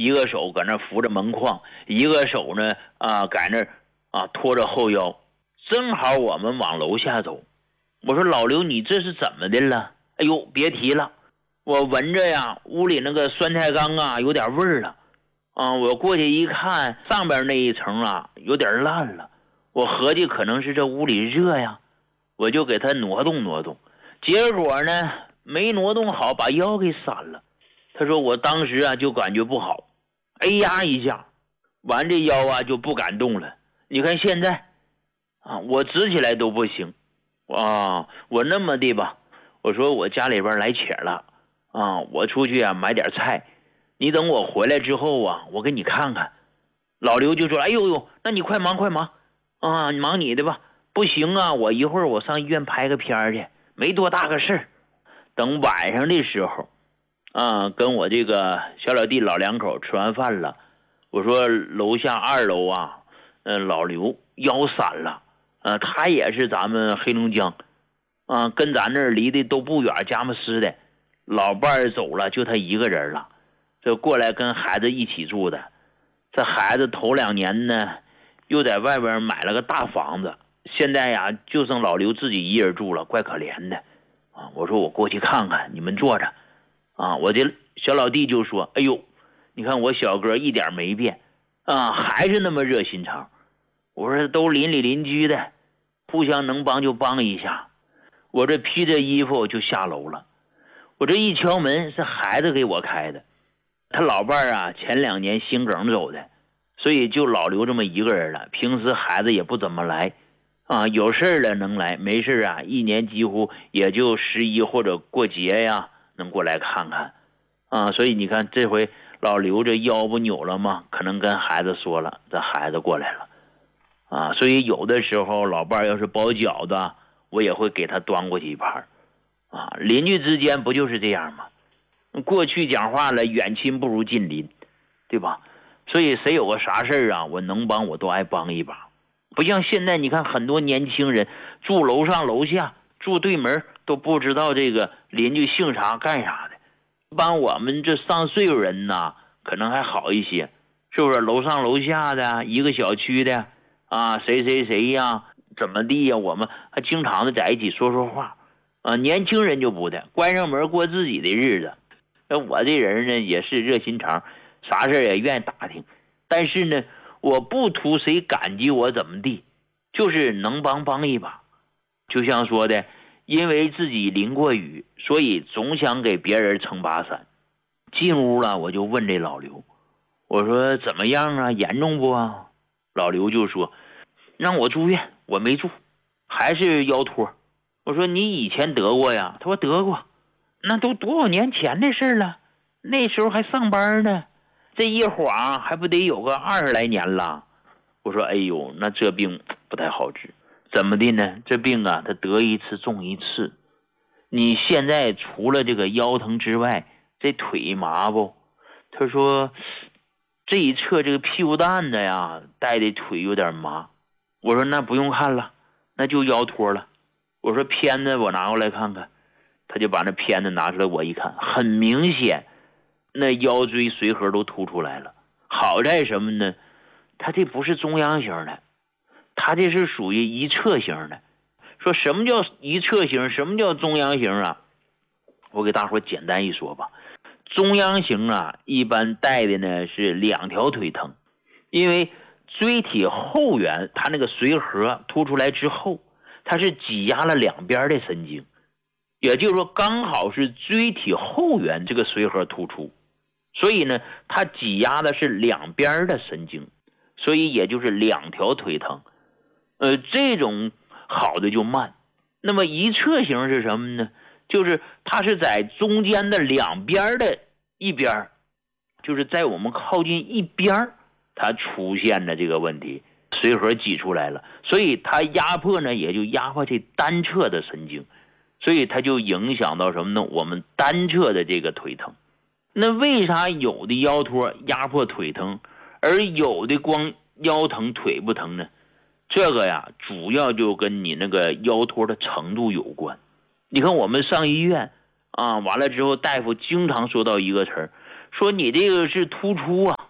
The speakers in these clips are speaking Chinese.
一个手搁那扶着门框，一个手呢在那拖着后腰，正好我们往楼下走。我说老刘，你这是怎么的了？哎呦，别提了，我闻着呀，屋里那个酸菜缸有点味儿了。我过去一看，上边那一层有点烂了。我合计可能是这屋里热呀，我就给它挪动挪动。结果呢，没挪动好，把腰给闪了。他说我当时就感觉不好，哎呀一下，完这腰就不敢动了。你看现在我直起来都不行。我那么的吧，我说我家里边来钱了我出去买点菜，你等我回来之后我给你看看。老刘就说哎呦呦，那你快忙快忙你忙你的吧，不行我一会儿我上医院拍个片去，没多大个事儿。等晚上的时候跟我这个小老弟老两口吃完饭了，我说楼下2楼老刘腰闪了他也是咱们黑龙江跟咱那儿离的都不远，佳木斯的。老伴儿走了，就他一个人了，这过来跟孩子一起住的。这孩子头2年呢又在外边买了个大房子，现在就剩老刘自己一人住了，怪可怜的我说我过去看看，你们坐着我这小老弟就说哎呦，你看我小哥一点没变还是那么热心肠。我说都邻里邻居的，互相能帮就帮一下。我这披着衣服就下楼了。我这一敲门是孩子给我开的，他老伴儿前2年心梗走的，所以就老刘这么一个人了。平时孩子也不怎么来有事了能来，没事一年几乎也就11或者过节能过来看看所以你看这回老刘这腰不扭了吗？可能跟孩子说了，这孩子过来了所以有的时候老伴儿要是包饺子，我也会给他端过去一盘邻居之间不就是这样吗？过去讲话了，远亲不如近邻，对吧？所以谁有个啥事我能帮我都爱帮一把。不像现在你看很多年轻人住楼上楼下，住对门都不知道这个邻居姓啥干啥的。帮我们这上岁数人可能还好一些，是不是？楼上楼下的一个小区的谁谁谁怎么地我们还经常的在一起说说话年轻人就不的，关上门过自己的日子。我这人呢也是热心肠，啥事也愿意打听，但是呢我不图谁感激我怎么地，就是能帮一把。就像说的，因为自己淋过雨，所以总想给别人撑把伞。进屋了我就问这老刘，我说怎么样严重不老刘就说让我住院，我没住，还是腰托。我说你以前得过呀？他说得过，那都多少年前的事了，那时候还上班呢，这一晃还不得有个20来年了。我说哎呦，那这病不太好治。怎么的呢？这病他得一次中一次。你现在除了这个腰疼之外，这腿麻不？他说这一侧这个屁股蛋子带的腿有点麻。我说那不用看了，那就腰托了。我说片子我拿过来看看，他就把那片子拿出来，我一看很明显，那腰椎髓核都凸出来了。好在什么呢？他这不是中央型的，他这是属于一侧型的。说什么叫一侧型，什么叫中央型我给大伙简单一说吧。中央型一般带的呢是2条腿疼，因为椎体后缘它那个髓核凸出来之后，它是挤压了两边的神经，也就是说刚好是椎体后缘这个髓核突出，所以呢它挤压的是两边的神经，所以也就是2条腿疼。这种好的就慢。那么一侧型是什么呢？就是它是在中间的两边的一边，就是在我们靠近一边它出现了这个问题，髓核挤出来了，所以它压迫呢也就压迫这单侧的神经，所以它就影响到什么呢？我们单侧的这个腿疼。那为啥有的腰托压迫腿疼，而有的光腰疼腿不疼呢？这个呀主要就跟你那个腰托的程度有关。你看我们上医院完了之后大夫经常说到一个词儿，说你这个是突出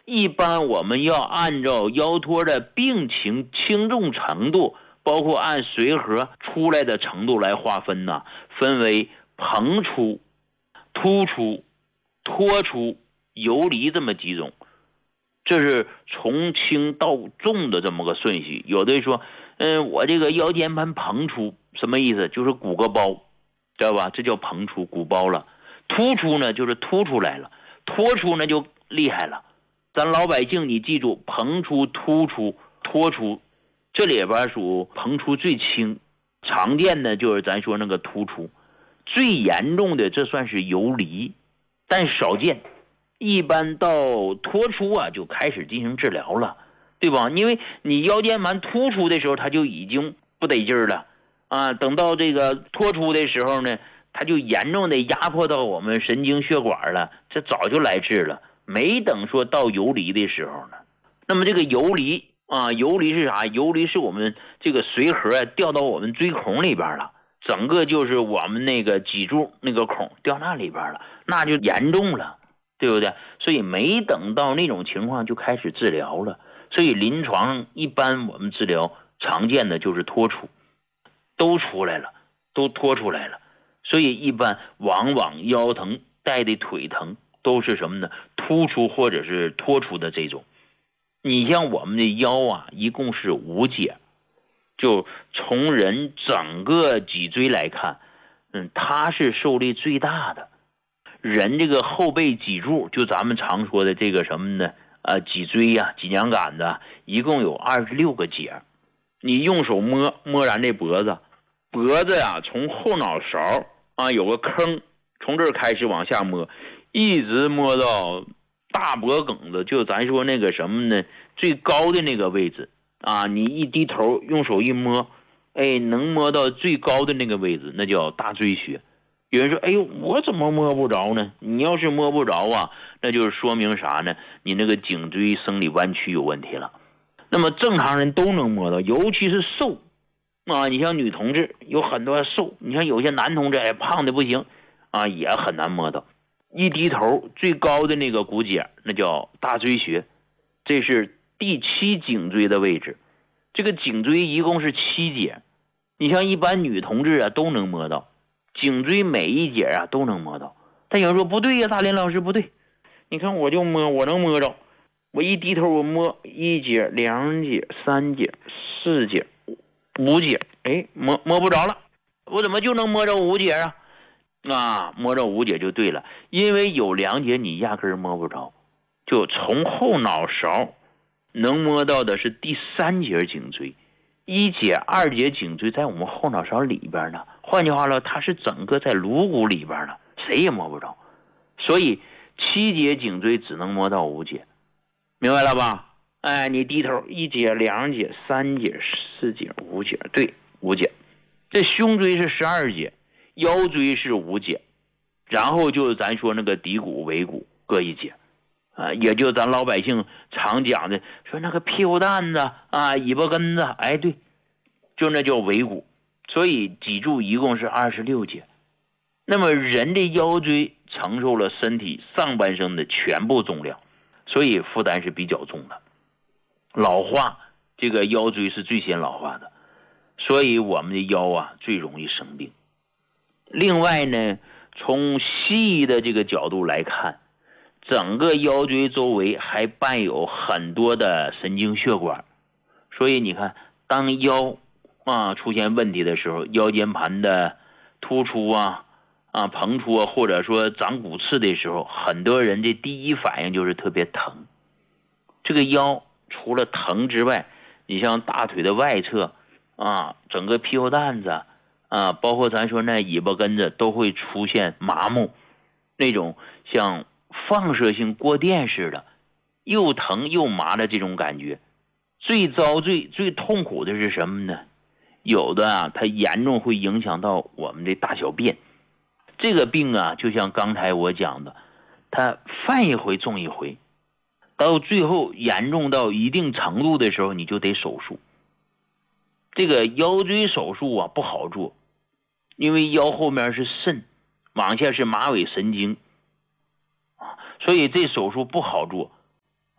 一般我们要按照腰托的病情轻重程度，包括按髓核出来的程度来划分呢，分为膨出、突出、脱出、游离这么几种，这是从轻到重的这么个顺序。有的说我这个腰间盘膨出什么意思？就是鼓个包，知道吧？这叫膨出，鼓包了。突出呢就是突出来了，脱出呢就厉害了。咱老百姓你记住，膨出、突出、脱出，这里边属膨出最轻，常见的就是咱说那个突出，最严重的这算是游离，但少见。一般到脱出啊就开始进行治疗了，对吧？因为你腰间盘突出的时候它就已经不得劲儿了啊，等到这个脱出的时候呢，它就严重的压迫到我们神经血管了，这早就来治了，没等说到游离的时候呢。那么这个游离啊，游离是啥？游离是我们这个髓核掉到我们椎孔里边了，整个就是我们那个脊柱那个孔掉那里边了，那就严重了，对不对？所以没等到那种情况就开始治疗了。所以临床一般我们治疗常见的就是脱出，都出来了，都脱出来了。所以一般往往腰疼带的腿疼都是什么呢？突出或者是脱出的这种。你像我们的腰啊，一共是5节，就从人整个脊椎来看，它是受力最大的。人这个后背脊柱，就咱们常说的这个什么呢？脊椎呀、脊梁杆子，一共有26个节。你用手摸咱这脖子呀，从后脑勺啊有个坑，从这儿开始往下摸，一直摸到大脖梗子，就咱说那个什么呢，最高的那个位置啊。你一低头用手一摸，能摸到最高的那个位置，那叫大椎穴。有人说，哎呦，我怎么摸不着呢？你要是摸不着啊，那就是说明啥呢？你那个颈椎生理弯曲有问题了。那么正常人都能摸到，尤其是瘦啊，你像女同志有很多瘦，你像有些男同志胖的不行啊，也很难摸到。一低头最高的那个骨节，那叫大椎穴，这是第7颈椎的位置。这个颈椎一共是7节，你像一般女同志啊都能摸到，颈椎每一节啊都能摸到。但有人说不对呀，大林老师不对，你看我就摸，我能摸着，我一低头我摸1节、2节、3节、4节、5节，摸不着了，我怎么就能摸着5节啊？摸着5节就对了，因为有2节你压根摸不着，就从后脑勺能摸到的是第3节颈椎，1节、2节颈椎在我们后脑勺里边呢。换句话说，它是整个在颅骨里边呢，谁也摸不着。所以7节颈椎只能摸到5节，明白了吧？你低头1节、2节、3节、4节、5节，对，5节。这胸椎是12节，腰椎是5节，然后就是咱说那个骶骨、尾骨各1节。也就咱老百姓常讲的说那个屁股蛋子啊、尾巴根子，对，就那叫尾骨。所以脊柱一共是26节。那么人的腰椎承受了身体上半身的全部重量，所以负担是比较重的。老化，这个腰椎是最先老化的，所以我们的腰啊最容易生病。另外呢，从西医的这个角度来看，整个腰椎周围还伴有很多的神经血管，所以你看，当腰出现问题的时候，腰间盘的突出膨出或者说长骨刺的时候，很多人的第一反应就是特别疼。这个腰除了疼之外，你像大腿的外侧整个屁股蛋子包括咱说那尾巴根子都会出现麻木，那种像放射性过电似的，又疼又麻的这种感觉。最遭罪最痛苦的是什么呢？有的它严重会影响到我们的大小便。这个病就像刚才我讲的，它犯一回中一回，到最后严重到一定程度的时候，你就得手术。这个腰椎手术不好做，因为腰后面是肾，往下是马尾神经所以这手术不好做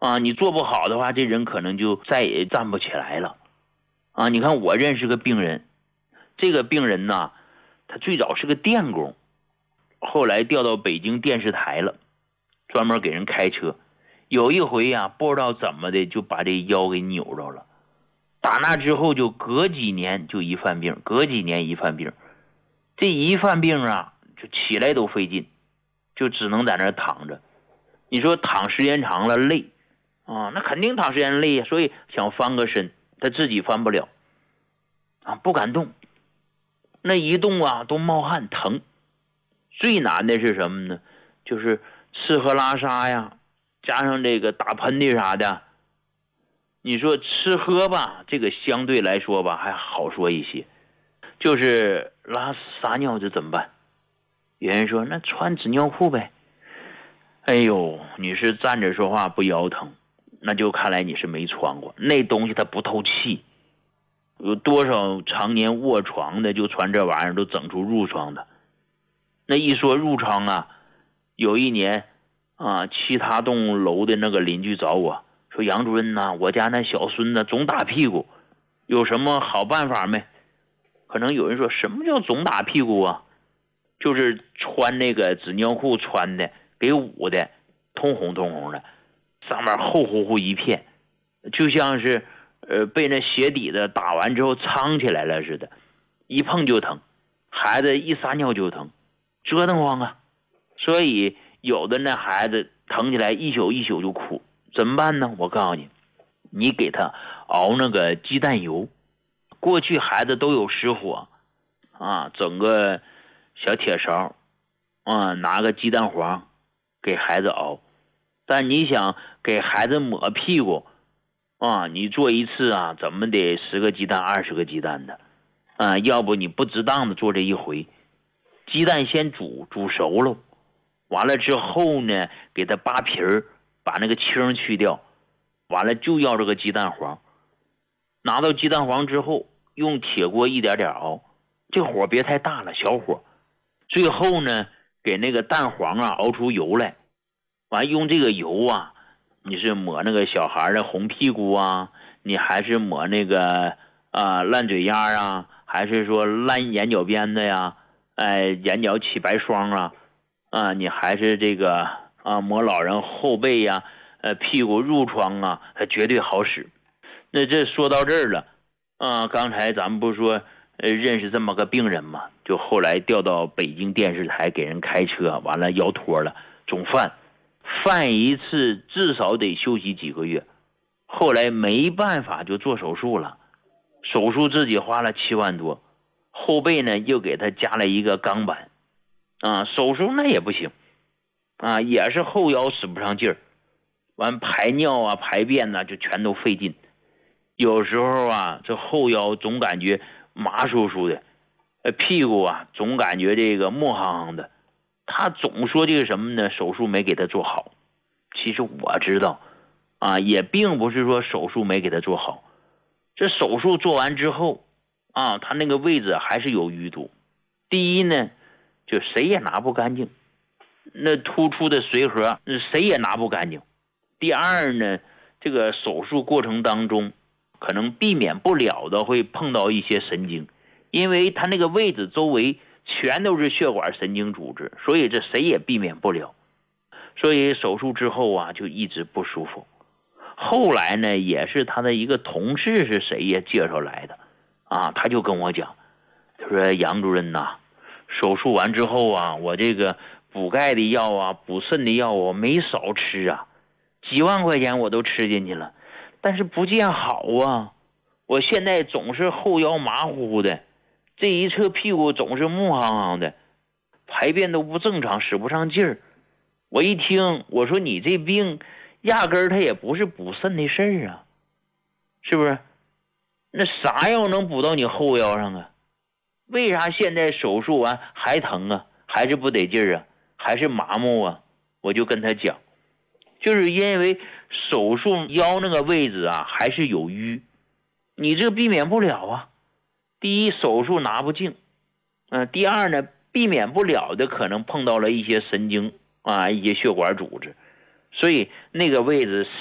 你做不好的话，这人可能就再也站不起来了。你看我认识个病人，这个病人呢，他最早是个电工，后来调到北京电视台了，专门给人开车。有一回不知道怎么的就把这腰给扭着了。打那之后就隔几年就一犯病，隔几年一犯病。这一犯病就起来都费劲，就只能在那躺着。你说躺时间长了累那肯定躺时间累，所以想翻个身，他自己翻不了不敢动。那一动都冒汗疼。最难的是什么呢？就是吃喝拉撒呀，加上这个打喷嚏啥的。你说吃喝吧，这个相对来说吧还好说一些，就是拉撒尿这怎么办？有人说那穿纸尿裤呗。哎呦，你是站着说话不腰疼，那就看来你是没穿过。那东西它不透气，有多少常年卧床的就穿这玩意儿都整出褥疮的。那一说褥疮有一年其他栋楼的那个邻居找我说，杨主任我家那小孙子总打屁股，有什么好办法没？可能有人说，什么叫总打屁股就是穿那个纸尿裤穿的给捂的通红通红的，上面厚乎乎一片，就像是被那鞋底子打完之后苍起来了似的，一碰就疼，孩子一撒尿就疼，折腾慌所以有的那孩子疼起来一宿一宿就哭，怎么办呢？我告诉你，你给他熬那个鸡蛋油。过去孩子都有实火整个小铁勺拿个鸡蛋黄给孩子熬。但你想给孩子抹屁股你做一次怎么得10个鸡蛋20个鸡蛋的要不你不值当的做这一回。鸡蛋先煮熟了，完了之后呢给它扒皮儿，把那个青去掉，完了就要这个鸡蛋黄。拿到鸡蛋黄之后用铁锅一点点熬，这火别太大了，小火。最后呢给那个蛋黄熬出油来，完用这个油你是抹那个小孩的红屁股你还是抹那个烂嘴丫还是说烂眼角边子眼角起白霜你还是这个抹老人后背屁股褥疮它绝对好使。那这说到这儿了刚才咱们不是说认识这么个病人嘛，就后来调到北京电视台给人开车，完了腰脱了，总犯一次至少得休息几个月。后来没办法就做手术了，手术自己花了7万多，后背呢又给他加了一个钢板手术那也不行也是后腰使不上劲儿，完排尿排便就全都费劲。有时候这后腰总感觉麻酥酥的，屁股总感觉这个木夯夯的。他总说这个什么呢？手术没给他做好。其实我知道也并不是说手术没给他做好，这手术做完之后他那个位置还是有淤堵。第一呢，就谁也拿不干净，那突出的髓核谁也拿不干净。第二呢，这个手术过程当中可能避免不了的会碰到一些神经，因为他那个位置周围全都是血管神经组织，所以这谁也避免不了。所以手术之后就一直不舒服。后来呢也是他的一个同事是谁也介绍来的他就跟我讲，他说杨主任手术完之后我这个补钙的药补肾的药我没少吃几万块钱我都吃进去了，但是不见好我现在总是后腰麻乎乎的，这一侧屁股总是木夯夯的，排便都不正常，使不上劲儿。我一听我说你这病压根儿它也不是补肾的事儿是不是？那啥药能补到你后腰上为啥现在手术完还疼还是不得劲儿还是麻木我就跟他讲，就是因为手术腰那个位置还是有淤，你这避免不了第一手术拿不净第二呢避免不了的可能碰到了一些神经一些血管组织，所以那个位置